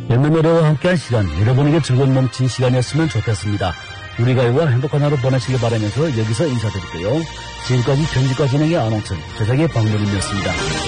옛날 노래와 함께한 시간, 여러분에게 즐거움 넘친 시간이었으면 좋겠습니다. 우리 가요가 행복한 하루 보내시길 바라면서 여기서 인사드릴게요. 지금까지 편집과 진행의 안홍천, 제작의 박노림이었습니다.